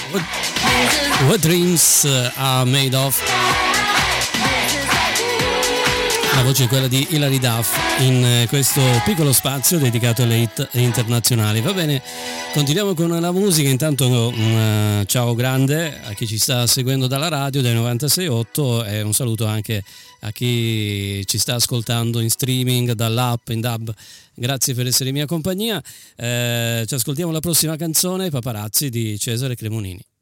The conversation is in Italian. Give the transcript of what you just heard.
What Dreams Are Made Of. La voce è quella di Hilary Duff in questo piccolo spazio dedicato alle hit internazionali. Va bene, continuiamo con la musica. Intanto un ciao grande a chi ci sta seguendo dalla radio dai 96.8 e un saluto anche a chi ci sta ascoltando in streaming dall'app, in DAB. Grazie per essere in mia compagnia. Ci ascoltiamo la prossima canzone, Paparazzi di Cesare Cremonini.